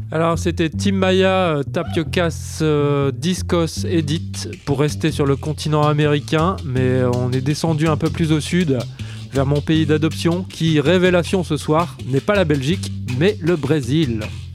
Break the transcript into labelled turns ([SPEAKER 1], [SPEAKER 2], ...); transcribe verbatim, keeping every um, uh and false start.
[SPEAKER 1] Alors c'était Tim Maya, euh, Tapiokas euh, Discos Edit pour rester sur le continent américain, mais on est descendu un peu plus au sud, vers mon pays d'adoption, qui, révélation ce soir, n'est pas la Belgique, mais le Brésil.